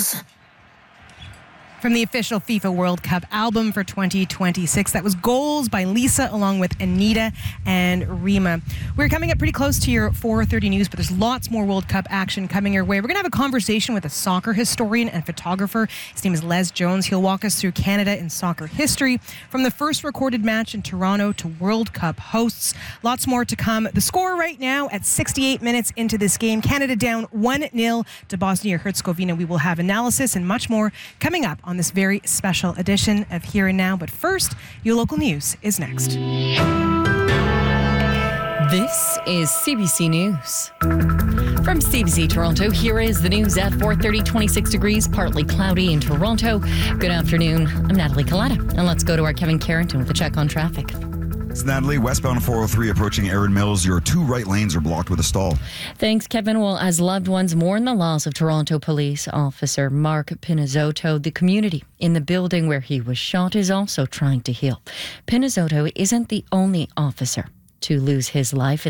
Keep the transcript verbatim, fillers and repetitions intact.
Mills. From the official FIFA World Cup album for twenty twenty-six. That was Goals by Lisa along with Anita and Rima. We're coming up pretty close to your four thirty news, but there's lots more World Cup action coming your way. We're going to have a conversation with a soccer historian and photographer. His name is Les Jones. He'll walk us through Canada and soccer history from the first recorded match in Toronto to World Cup hosts. Lots more to come. The score right now at sixty-eight minutes into this game. Canada down one nil to Bosnia-Herzegovina. We will have analysis and much more coming up on this very special edition of Here and Now. But first, your local news is next. This is C B C News. From C B C Toronto, here is the news at four thirty, twenty-six degrees, partly cloudy in Toronto. Good afternoon. I'm Natalie Colletta, and let's go to our Kevin Carrington with a check on traffic. It's Natalie, westbound four oh three approaching Erin Mills. Your two right lanes are blocked with a stall. Thanks, Kevin. Well, as loved ones mourn the loss of Toronto police officer Mark Pinizzotto, the community in the building where he was shot is also trying to heal. Pinizzotto isn't the only officer to lose his life.